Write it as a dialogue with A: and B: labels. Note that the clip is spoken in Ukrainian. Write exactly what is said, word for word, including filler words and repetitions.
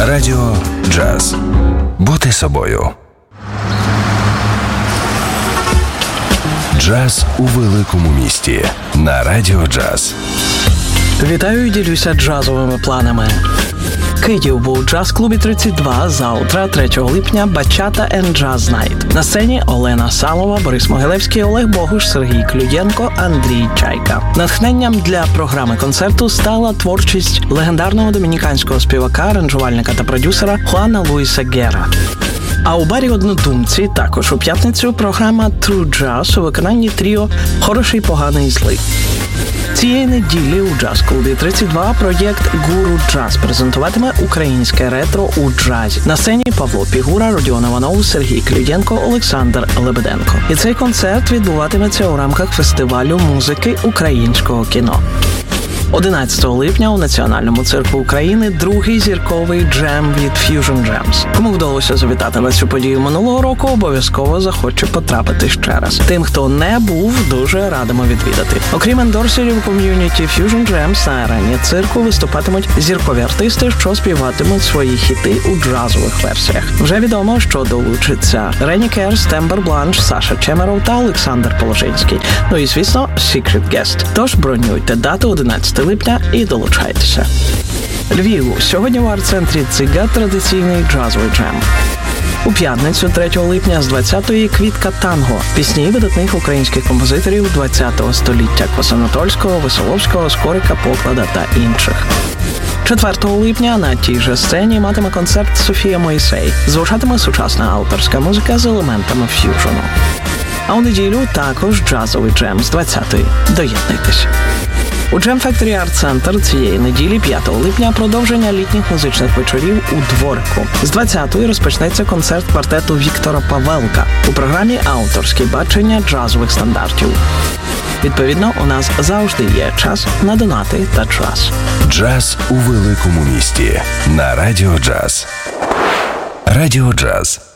A: Радіо Джаз. Бути собою. Джаз у великому місті на Радіо Джаз.
B: Вітаю і ділюся джазовими планами. Київ був у джаз-клубі тридцять два завтра, третього липня, Bachata and Jazz Night. На сцені Олена Салова, Борис Могилевський, Олег Богуш, Сергій Клюєнко, Андрій Чайка. Натхненням для програми концерту стала творчість легендарного домініканського співака, аранжувальника та продюсера Хуана Луїса Гера. А у барі «Однодумці» також у п'ятницю програма True Jazz у виконанні тріо «Хороший, поганий, злий». Цієї неділі у джаз-клубі тридцять два проєкт «Гуру Джаз» презентуватиме українське ретро у джазі. На сцені Павло Пігура, Родіон Іванов, Сергій Клюєнко, Олександр Лебеденко. І цей концерт відбуватиметься у рамках фестивалю музики українського кіно. одинадцятого липня у Національному цирку України другий зірковий джем від Fusion Jams. Кому вдалося завітати на цю подію минулого року, обов'язково захоче потрапити ще раз. Тим, хто не був, дуже радимо відвідати. Окрім ендорсерів ком'юніті Fusion Jams, на арені цирку виступатимуть зіркові артисти, що співатимуть свої хіти у джазових версіях. Вже відомо, що долучиться Рені Керс, Тембер Бланш, Саша Чемеров та Олександр Положинський. Ну і, звісно, Secret Guest. Тож бронюйте дату одинадцятого липня і долучайтеся. Львів. Сьогодні в арт-центрі «Цига» традиційний джазовий джем. У п'ятницю третього липня з двадцятої «Квітка танго». Пісні видатних українських композиторів ХХ століття – Квасанатольського, Висоловського, Скорика, Поклада та інших. четвертого липня на тій же сцені матиме концерт Софія Моїсей. Звучатиме сучасна авторська музика з елементами ф'южену. А у неділю також джазовий джем з двадцятої. Доєднуйтесь. У Jam Factory Art Center цієї неділі, п'ятого липня, продовження літніх музичних вечорів у Дворику. З двадцятої розпочнеться концерт квартету Віктора Павелка у програмі «Авторські бачення джазових стандартів». Відповідно, у нас завжди є час на донати та джаз.
A: Джаз у великому місті на Радіо Джаз. Радіо Джаз.